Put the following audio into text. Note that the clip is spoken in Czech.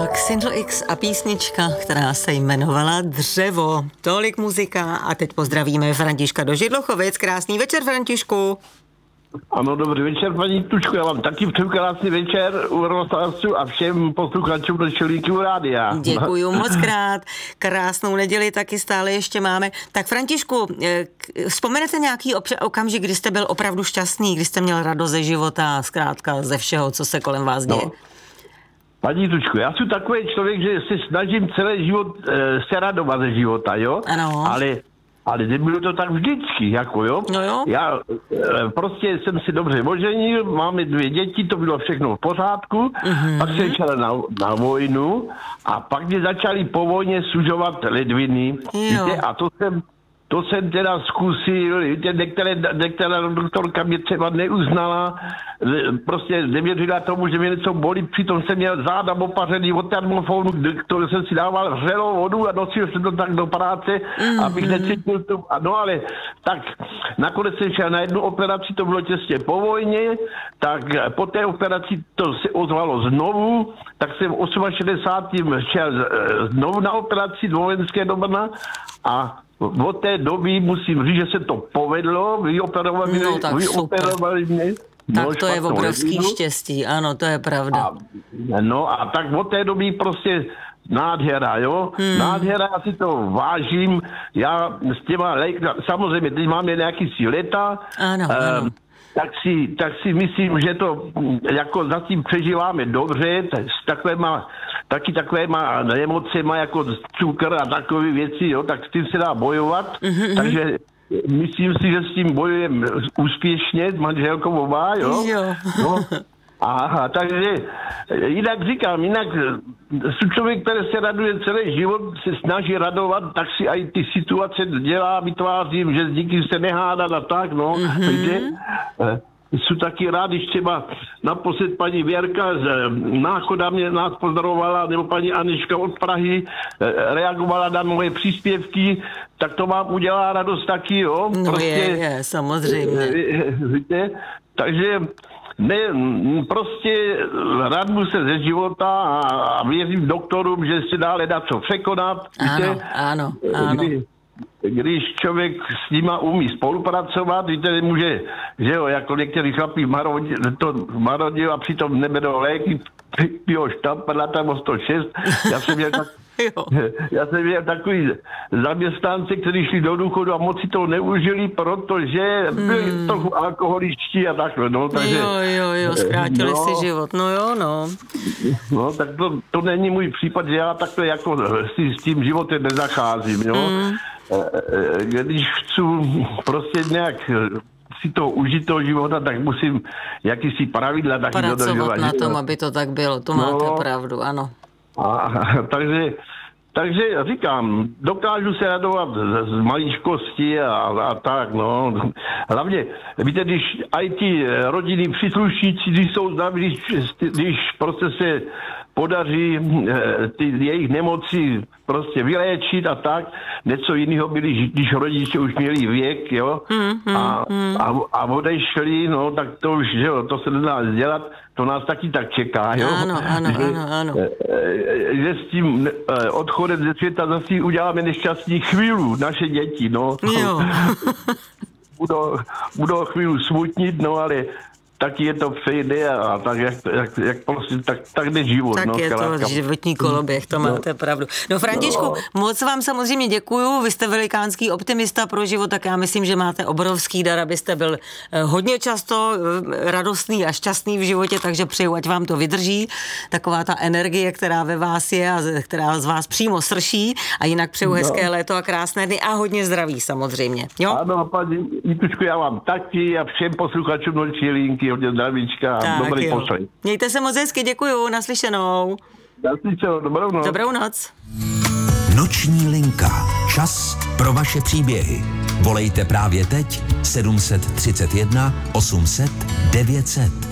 Tak, Single X a písnička, která se jmenovala Dřevo. Tolik muzika a teď pozdravíme Františka do Židlochovic. Krásný večer, Františku. Ano, dobrý večer, paní Tučko, já vám taky přeju krásný večer u rozhlasu a všem posluchačům do Čelíku rádia. Děkuju moc krát, krásnou neděli taky stále ještě máme. Tak Františku, vzpomenete nějaký okamžik, kdy jste byl opravdu šťastný, kdy jste měl radost ze života, zkrátka ze všeho, co se kolem vás děje? No. Paní Tučko, já jsem takový člověk, že se snažím celý život se radovat ze života, jo? Ano. Ale nebylo to tak vždycky, jako jo. No jo. Já prostě jsem si dobře oženil, máme 2 děti, to bylo všechno v pořádku, pak jsem šel na vojnu a pak mě začali po vojně sužovat ledviny, víte, a to jsem teda zkusil, víte, některá doktorka mě třeba neuznala, prostě nevěřila tomu, že mě něco bolí, přitom jsem měl záda opařený od termofonu, který jsem si dával vřelou vodu a nosil jsem to tak do práce, abych necítil to. No ale tak, nakonec jsem šel na jednu operaci, to bylo těsně po vojně, tak po té operaci to se ozvalo znovu, tak jsem v 68. šel znovu na operaci do vojenské do Brna a od té doby musím říct, že se to povedlo, vyoperovali mě. Tak to je obrovský štěstí, ano, to je pravda. A tak od té doby prostě nádhera, jo? Nádhera, já si to vážím, já s těma samozřejmě, teď máme nějaký si leta, ano. Tak si myslím, že to jako zatím přežíváme dobře, s takovýma nemocema jako cukr a takové věci, jo, tak s tím se dá bojovat, takže myslím si, že s tím bojujeme úspěšně, s manželkou oba, jo. No. Aha, takže jinak říkám, člověk, který se raduje celý život, se snaží radovat, tak si i ty situace dělá, vytvářím, že s nikým se nehádá a tak, no, víte. Jsem taky rád, když třeba naposled paní Věrka z Náchoda nás pozdravovala, nebo paní Anička od Prahy reagovala na moje příspěvky, tak to vám udělá radost taky, jo. No prostě, je, samozřejmě. Víte, takže prostě radnu se ze života a věřím doktorům, že se dá hledat co překonat. Víte? Ano. Když člověk s nima umí spolupracovat, víte, nemůže, že jo, jako některý chlapí marodil a přitom neberou léky, pijou štamperla tam o 106. Já jsem měl takový zaměstnance, kteří šli do důchodu a moc si to neužili, protože byli trochu alkoholičtí a takhle, no, takže... Jo, zkrátili si život, no. No, tak to není můj případ, že já takhle jako si s tím životem nezacházím, jo. Když chci prostě nějak si to užít toho života, tak musím jakýsi pravidla taky dodržovat. Pracovat na tom, aby to tak bylo, to máte pravdu, ano. Takže říkám, dokážu se radovat z maličkosti a tak, no. Hlavně, víte, když i ty rodiny příslušníci, když jsou zdraví, když prostě se podaří ty jejich nemoci prostě vyléčit a tak, něco jiného byli, když rodiče už měli věk, jo, a odešli, no, tak to už, že jo, to se nedá dělat, to nás taky tak čeká, jo. Ano. Že s tím odchodem ze světa zase uděláme nešťastný chvíli, naše děti, no. Jo. budou chvíli smutnit, no, ale taky je to přejde a tak, jak prostě, tak jde život. Tak je to životní koloběh, to máte pravdu. No Františku, moc vám samozřejmě děkuju, vy jste velikánský optimista pro život, tak já myslím, že máte obrovský dar, abyste byl hodně často radostný a šťastný v životě, takže přeju, ať vám to vydrží, taková ta energie, která ve vás je a která z vás přímo srší a jinak přeju hezké léto a krásné dny a hodně zdraví samozřejmě. Jo? Ano, paní Jituško, já vám taky a všem posluchačům Noční linky hodně zdravíčka a dobrý poslech. Mějte se moc hezky, děkuju, naslyšenou. Naslyšenou, dobrou noc. Dobrou noc. Noční linka. Čas pro vaše příběhy. Volejte právě teď 731 800 900.